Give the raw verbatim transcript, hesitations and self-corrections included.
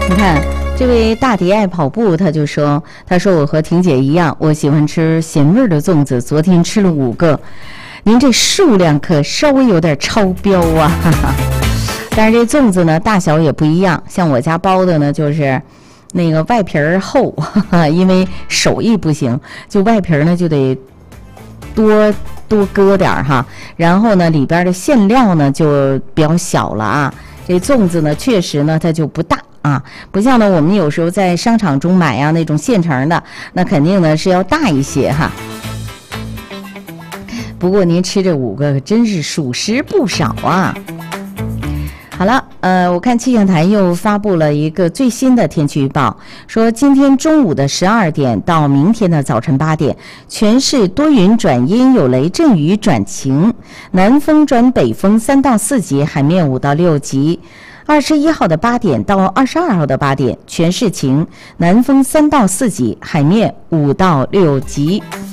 你看这位大迪爱跑步，他就说，他说我和婷姐一样，我喜欢吃咸味的粽子，昨天吃了五个，您这数量可稍微有点超标啊，哈哈。但是这粽子呢大小也不一样，像我家包的呢就是那个外皮儿厚，哈哈，因为手艺不行，就外皮儿呢就得多多搁点哈，然后呢里边的馅料呢就比较小了啊。这粽子呢确实呢它就不大啊，不像呢我们有时候在商场中买啊那种现成的，那肯定呢是要大一些哈。不过您吃这五个真是属实不少啊。好了，呃，我看气象台又发布了一个最新的天气预报，说今天中午的十二点到明天的早晨八点，全市多云转阴，有雷阵雨转晴，南风转北风三到四级，海面五到六级。二十一号的八点到二十二号的八点，全市晴，南风三到四级，海面五到六级。